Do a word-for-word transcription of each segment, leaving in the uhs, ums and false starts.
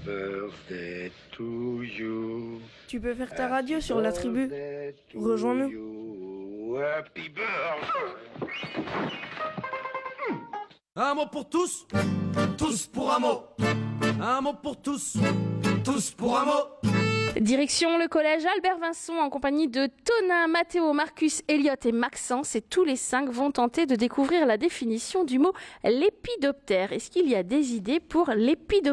birthday to you. Tu peux faire ta radio sur la tribu. Rejoins-nous. Happy birthday. Un mot pour tous, tous pour un mot. Un mot pour tous, tous pour un mot. Direction le collège Albert Vincent en compagnie de Tonin, Mathéo, Marcus, Elliot et Maxence. Et tous les cinq vont tenter de découvrir la définition du mot lépidoptère. Est-ce qu'il y a des idées pour lépidoptère ?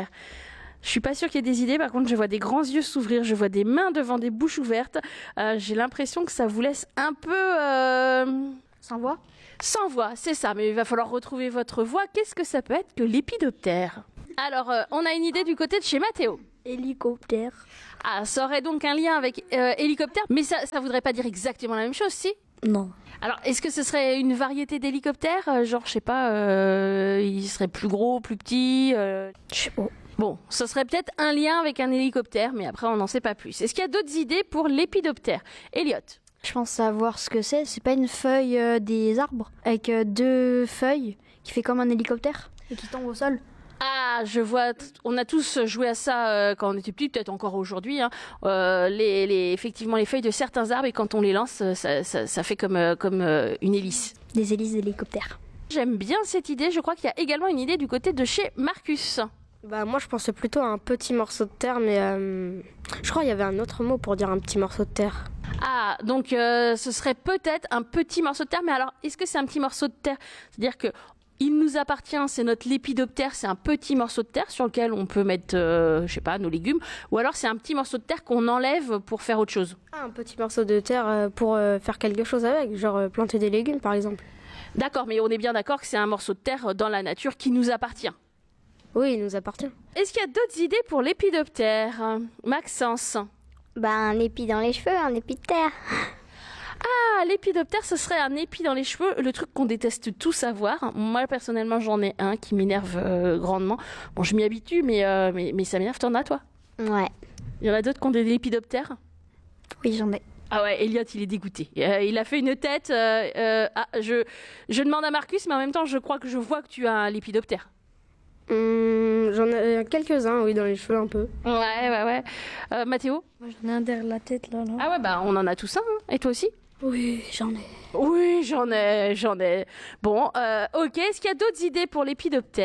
Je suis pas sûre qu'il y ait des idées. Par contre, je vois des grands yeux s'ouvrir. Je vois des mains devant des bouches ouvertes. Euh, j'ai l'impression que ça vous laisse un peu... Euh... Sans voix ? Sans voix, c'est ça. Mais il va falloir retrouver votre voix. Qu'est-ce que ça peut être que lépidoptère ? Alors, euh, on a une idée du côté de chez Mathéo. Hélicoptère. Ah, ça aurait donc un lien avec euh, hélicoptère, mais ça, ça voudrait pas dire exactement la même chose, si ? Non. Alors, est-ce que ce serait une variété d'hélicoptères ? euh, Genre, je sais pas, euh, il serait plus gros, plus petit euh... Je sais pas. Bon, ce serait peut-être un lien avec un hélicoptère, mais après, on n'en sait pas plus. Est-ce qu'il y a d'autres idées pour lépidoptère ? Elliot ? Je pense savoir ce que c'est. C'est pas une feuille euh, des arbres avec euh, deux feuilles qui fait comme un hélicoptère et qui tombe au sol. Ah, je vois, on a tous joué à ça euh, quand on était petits, peut-être encore aujourd'hui. Hein. Euh, les, les, effectivement, les feuilles de certains arbres, et quand on les lance, ça, ça, ça fait comme, euh, comme euh, une hélice. Des hélices d'hélicoptère. J'aime bien cette idée. Je crois qu'il y a également une idée du côté de chez Marcus. Bah moi, je pensais plutôt à un petit morceau de terre, mais euh, je crois qu'il y avait un autre mot pour dire un petit morceau de terre. Ah, donc euh, ce serait peut-être un petit morceau de terre. Mais alors, est-ce que c'est un petit morceau de terre ? C'est-à-dire que il nous appartient, c'est notre lépidoptère, c'est un petit morceau de terre sur lequel on peut mettre, euh, je sais pas, nos légumes. Ou alors c'est un petit morceau de terre qu'on enlève pour faire autre chose. Ah, un petit morceau de terre euh, pour euh, faire quelque chose avec, genre euh, planter des légumes par exemple. D'accord, mais on est bien d'accord que c'est un morceau de terre dans la nature qui nous appartient. Oui, il nous appartient. Est-ce qu'il y a d'autres idées pour lépidoptère ? Maxence ? Bah, un épi dans les cheveux, un épi de terre. Ah, lépidoptère, ce serait un épi dans les cheveux, le truc qu'on déteste tous avoir. Moi, personnellement, j'en ai un qui m'énerve euh, grandement. Bon, je m'y habitue, mais, euh, mais, mais ça m'énerve. T'en as, toi ? Ouais. Il y en a d'autres qui ont des lépidoptères ? Oui, j'en ai. Ah ouais, Elliot, il est dégoûté. Euh, il a fait une tête. Euh, euh, ah, je, je demande à Marcus, mais en même temps, je crois que je vois que tu as un lépidoptère. Hum, j'en ai quelques-uns, oui, dans les cheveux un peu. Ouais, ouais, ouais. Euh, Mathéo ? Moi, j'en ai un derrière la tête, là. là. Ah ouais, bah, on en a tous un. Hein. Et toi aussi ? Oui, j'en ai. Oui, j'en ai, j'en ai. Bon, euh, ok. Est-ce qu'il y a d'autres idées pour lépidoptère ?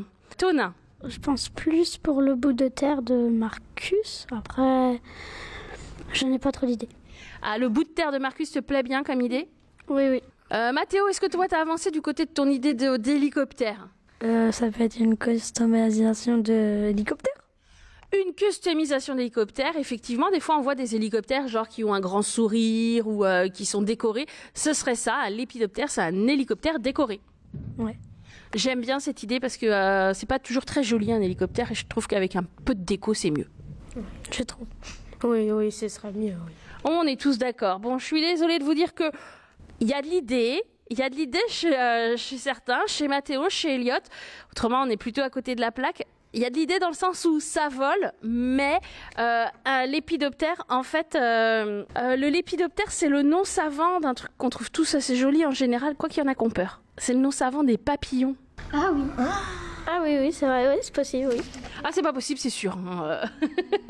Tonin ? Je pense plus pour le bout de terre de Marcus. Après, je n'ai pas trop d'idées. Ah, le bout de terre de Marcus te plaît bien comme idée ? Oui, oui. Euh, Mathéo, est-ce que toi, t'as avancé du côté de ton idée de, d'hélicoptère ? Euh, ça peut être une customisation de hélicoptère. Une customisation d'hélicoptère, effectivement, des fois on voit des hélicoptères genre qui ont un grand sourire ou euh, qui sont décorés. Ce serait ça, un lépidoptère, c'est un hélicoptère décoré. Ouais. J'aime bien cette idée parce que euh, c'est pas toujours très joli un hélicoptère et je trouve qu'avec un peu de déco c'est mieux. Je trouve. Oui, oui, ce serait mieux, oui. On est tous d'accord. Bon, je suis désolée de vous dire que il y a de l'idée. Il y a de l'idée chez, euh, chez certains, chez Mathéo, chez Elliot. Autrement, on est plutôt à côté de la plaque. Il y a de l'idée dans le sens où ça vole, mais euh, un lépidoptère, en fait, euh, euh, le lépidoptère, c'est le nom savant d'un truc qu'on trouve tous assez joli en général, quoi qu'il y en a qu'on peur. C'est le nom savant des papillons. Ah oui. Ah oui, oui, c'est vrai, oui, c'est possible, oui. Ah, c'est pas possible, c'est sûr. Hein.